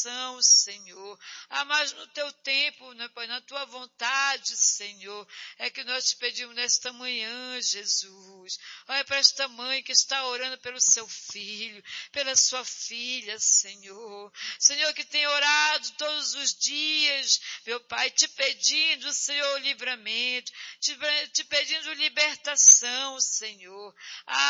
Senhor. Mas no teu tempo, né, Pai, na tua vontade, Senhor, é que nós te pedimos nesta manhã, Jesus. Olha para esta mãe que está orando pelo seu filho, pela sua filha, Senhor. Senhor, que tem orado todos os dias, meu Pai, te pedindo, Senhor, livramento, te pedindo libertação, Senhor.